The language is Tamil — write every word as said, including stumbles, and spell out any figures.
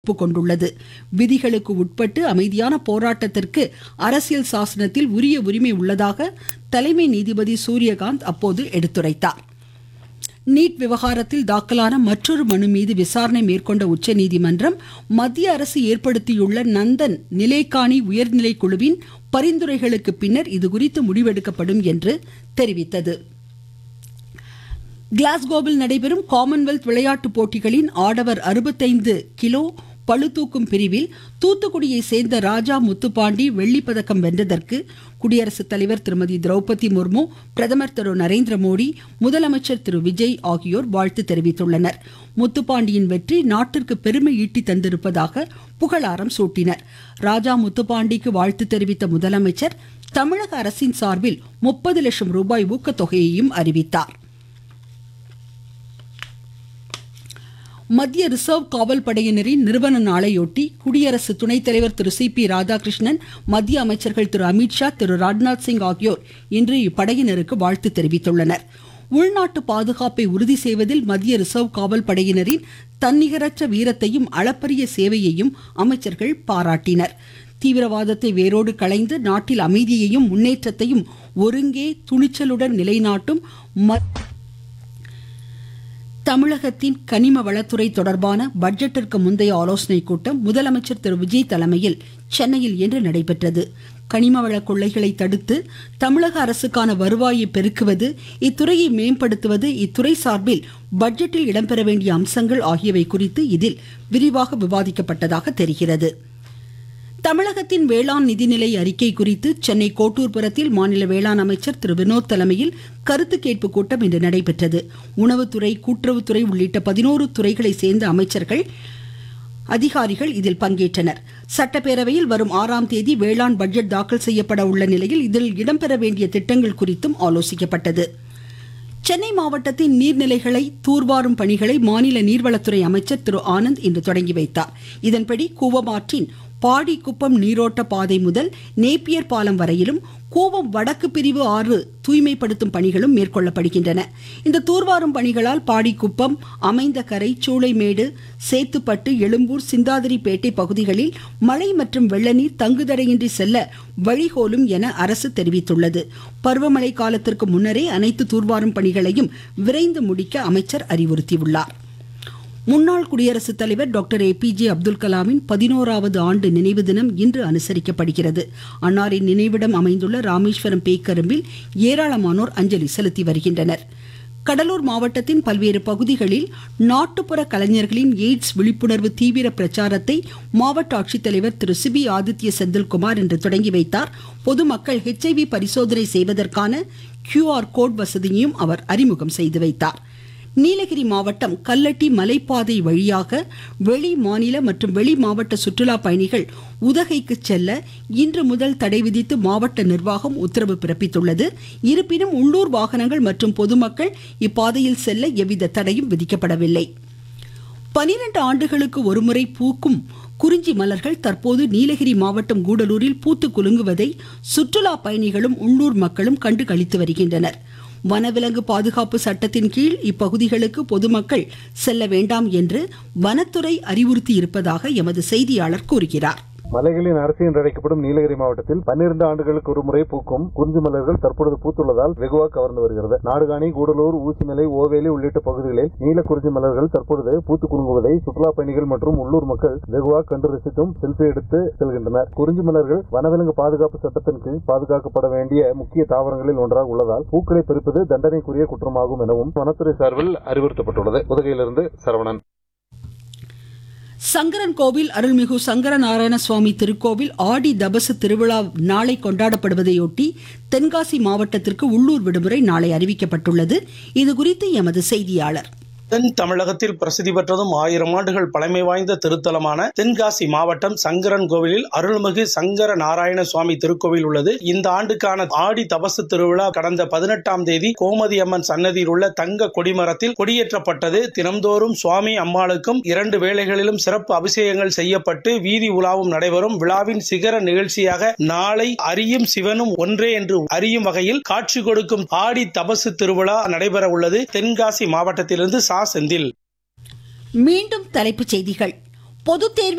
ஒப்புக்கொண்டுள்ளது. விதிகளுக்கு உட்பட்டு அமைதியான போராட்டத்திற்கு அரசியல் சாசனத்தில் உரிய உரிமை உள்ளதாக தலைமை நீதிபதி சூரியகாந்த் அப்போது எடுத்துரைத்தார். நீட் விவகாரத்தில் தாக்கலான மற்றொரு மனு மீது விசாரணை மேற்கொண்ட உச்சநீதிமன்றம் மத்திய அரசு ஏற்படுத்தியுள்ள நந்தன் நிலேகானி உயர்நிலை குழுவின் பரிந்துரைகளுக்கு பின்னர் இதுகுறித்து முடிவெடுக்கப்படும் என்று தெரிவித்தது. கிளாஸ்கோவில் நடைபெறும் காமன்வெல்த் விளையாட்டுப் போட்டிகளின் ஆடவர் அறுபத்தைந்து கிலோ பளுதூக்கும் பிரிவில் தூத்துக்குடியை சேர்ந்த ராஜா முத்துப்பாண்டி வெள்ளிப்பதக்கம் வென்றதற்கு குடியரசுத் தலைவர் திருமதி திரௌபதி முர்மு, பிரதமர் திரு நரேந்திர மோடி, முதலமைச்சர் திரு விஜய் ஆகியோர் வாழ்த்து தெரிவித்துள்ளனர். முத்துப்பாண்டியின் வெற்றி நாட்டிற்கு பெருமை ஈட்டி தந்திருப்பதாக புகழாரம் சூட்டினர். ராஜா முத்துப்பாண்டிக்கு வாழ்த்து தெரிவித்த முதலமைச்சர் தமிழக அரசின் சார்பில் முப்பது லட்சம் ரூபாய் ஊக்கத்தொகையையும் அறிவித்தார். மத்திய ரிசர்வ் காவல் படையினரின் நிறுவன நாளையொட்டி குடியரசு துணைத் தலைவர் திரு சி பி ராதாகிருஷ்ணன், மத்திய அமைச்சர்கள் திரு அமித்ஷா, திரு ராஜ்நாத் சிங் ஆகியோர் இன்று இப்படையினருக்கு வாழ்த்து தெரிவித்துள்ளனர். உள்நாட்டு பாதுகாப்பை உறுதி செய்வதில் மத்திய ரிசர்வ் காவல் படையினரின் தன்னிகரற்ற வீரத்தையும் அளப்பரிய சேவையையும் அமைச்சர்கள் பாராட்டினர். தீவிரவாதத்தை வேரோடு களைந்து நாட்டில் அமைதியையும் முன்னேற்றத்தையும் ஒருங்கே துணிச்சலுடன் நிலைநாட்டும் தமிழகத்தின் கனிம வளத்துறை தொடர்பான பட்ஜெட்டிற்கு முந்தைய ஆலோசனைக் கூட்டம் முதலமைச்சர் திரு விஜய் தலைமையில் சென்னையில் இன்று நடைபெற்றது. கனிம வள கொள்ளைகளை தடுத்து தமிழக அரசுக்கான வருவாயை பெருக்குவது, இத்துறையை மேம்படுத்துவது, இத்துறை சார்பில் பட்ஜெட்டில் இடம்பெற வேண்டிய அம்சங்கள் ஆகியவை குறித்து இதில் விரிவாக விவாதிக்கப்பட்டதாக தெரிகிறது. தமிழகத்தின் வேளாண் நிதிநிலை அறிக்கை குறித்து சென்னை கோட்டூர்புரத்தில் மாநில வேளாண் அமைச்சர் திரு வினோத் தலைமையில் கருத்து கேட்பு கூட்டம் இன்று நடைபெற்றது. உணவுத்துறை, கூட்டுறவுத்துறை உள்ளிட்ட பதினோரு துறைகளை சேர்ந்த அமைச்சர்கள், அதிகாரிகள் இதில் பங்கேற்றனர். சட்டப்பேரவையில் வரும் ஆறாம் தேதி வேளாண் பட்ஜெட் தாக்கல் செய்யப்பட உள்ள நிலையில் இதில் இடம்பெற வேண்டிய திட்டங்கள் குறித்தும் ஆலோசிக்கப்பட்டது. சென்னை மாவட்டத்தின் நீர்நிலைகளை தூர்வாரும் பணிகளை மாநில நீர்வளத்துறை அமைச்சர் திரு ஆனந்த் இன்று தொடங்கி வைத்தார். இதன்படி கூவமாற்றின் பாடி குப்பம் நீரோட்ட பாதை முதல் நேப்பியர் பாலம் வரையிலும் கூவம் வடக்கு பிரிவு ஆறு தூய்மைப்படுத்தும் பணிகளும் மேற்கொள்ளப்படுகின்றன. இந்த தூர்வாரும் பணிகளால் பாடிக்குப்பம், அமைந்தகரை, சூளைமேடு, சேத்துப்பட்டு, எழும்பூர், சிந்தாதிரிப்பேட்டை பகுதிகளில் மழை மற்றும் வெள்ளநீர் தங்குதடையின்றி செல்ல வழிகோலும் என அரசு தெரிவித்துள்ளது. பருவமழை காலத்திற்கு முன்னரே அனைத்து தூர்வாரும் பணிகளையும் விரைந்து முடிக்க அமைச்சர் அறிவுறுத்தியுள்ளார். முன்னாள் குடியரசுத் தலைவர் doctor A B J Abdul கலாமின் பதினோராவது ஆண்டு நினைவு தினம் இன்று அனுசரிக்கப்படுகிறது. அன்னாரின் நினைவிடம் அமைந்துள்ள ராமேஸ்வரம் பேக்கரும்பில் ஏராளமானோர் அஞ்சலி செலுத்தி வருகின்றனர். கடலூர் மாவட்டத்தின் பல்வேறு பகுதிகளில் நாட்டுப்புற கலைஞர்களின் எய்ட்ஸ் விழிப்புணர்வு தீவிர பிரச்சாரத்தை மாவட்ட ஆட்சித்தலைவர் திரு சிபி ஆதித்ய செந்தில்குமார் இன்று தொடங்கி வைத்தார். பொதுமக்கள் ஹெச் ஐ வி பரிசோதனை செய்வதற்கான கியூ ஆர் கோட் வசதியையும் அவர் அறிமுகம் செய்து வைத்தார். நீலகிரி மாவட்டம் கல்லட்டி மலைப்பாதை வழியாக வெளி மாநில மற்றும் வெளி மாவட்ட சுற்றுலா பயணிகள் உதகைக்கு செல்ல இன்று முதல் தடை விதித்து மாவட்ட நிர்வாகம் உத்தரவு பிறப்பித்துள்ளது. இருப்பினும் உள்ளூர் வாகனங்கள் மற்றும் பொதுமக்கள் இப்பாதையில் செல்ல எவ்வித தடையும் விதிக்கப்படவில்லை. பனிரெண்டு ஆண்டுகளுக்கு ஒருமுறை பூக்கும் குறிஞ்சி மலர்கள் தற்போது நீலகிரி மாவட்டம் கூடலூரில் பூத்து குலுங்குவதை சுற்றுலா பயணிகளும் உள்ளூர் மக்களும் கண்டு களித்து வருகின்றனர். வனவிலங்கு பாதுகாப்பு சட்டத்தின் கீழ் இப்பகுதிகளுக்கு பொதுமக்கள் செல்ல வேண்டாம் என்று வனத்துறை அறிவுறுத்தி இருப்பதாக எமது செய்தியாளர் கூறுகிறார். மலைகளின் அரசு என்று அழைக்கப்படும் நீலகிரி மாவட்டத்தில் பன்னிரண்டு ஆண்டுகளுக்கு ஒரு முறை பூக்கும் குறிஞ்சி மலர்கள் தற்பொழுது பூத்துள்ளதால் வெகுவாக கவர்ந்து வருகிறது. நாடுகாணி, கூடலூர், ஊசிமலை, ஓவேலி உள்ளிட்ட பகுதிகளில் நீல குறிஞ்சி மலர்கள் தற்பொழுது பூத்து குலுங்குவதை சுற்றுலா பயணிகள் மற்றும் உள்ளூர் மக்கள் வெகுவாக கண்டு ரசித்தும் செல்பி எடுத்து செல்கின்றனர். குறிஞ்சி மலர்கள் வனவிலங்கு பாதுகாப்பு சட்டத்தின் கீழ் பாதுகாக்கப்பட வேண்டிய முக்கிய தாவரங்களில் ஒன்றாக உள்ளதால் பூக்களை பறிப்பது தண்டனைக்குரிய குற்றமாகும் எனவும் வனத்துறை சார்பில் அறிவுறுத்தப்பட்டுள்ளது. உதகையிலிருந்து சரவணன். சங்கரன் கோவில் அருள்மிகு சங்கர நாராயண சுவாமி திருக்கோவில் ஆடி தபசு திருவிழா நாளை கொண்டாடப்படுவதையொட்டி தென்காசி மாவட்டத்திற்கு உள்ளூர் விடுமுறை நாளை அறிவிக்கப்பட்டுள்ளது. இதுகுறித்து எமது செய்தியாளர். தென் தமிழகத்தில் பிரசித்தி பெற்றதும் ஆயிரம் ஆண்டுகள் பழமை வாய்ந்த திருத்தலமான தென்காசி மாவட்டம் சங்கரன் கோவிலில் அருள்மிகு சங்கர நாராயண சுவாமி திருக்கோவில் உள்ளது. இந்த ஆண்டுக்கான ஆடி தபசு திருவிழா கடந்த பதினெட்டாம் தேதி கோமதி அம்மன் சன்னதியில் உள்ள தங்க கொடிமரத்தில் கொடியேற்றப்பட்டது. தினம்தோறும் சுவாமி அம்மாளுக்கும் இரண்டு வேளைகளிலும் சிறப்பு அபிஷேகங்கள் செய்யப்பட்டு வீதி உலாவும் நடைபெறும். விழாவின் சிகர நிகழ்ச்சியாக நாளை அரியும் சிவனும் ஒன்றே என்று அறியும் வகையில் காட்சி கொடுக்கும் ஆடி தபசு திருவிழா நடைபெற உள்ளது. தென்காசி மாவட்டத்திலிருந்து சா செந்தில். மீண்டும் தலைப்புச் செய்திகள். பொதுத் தேர்வு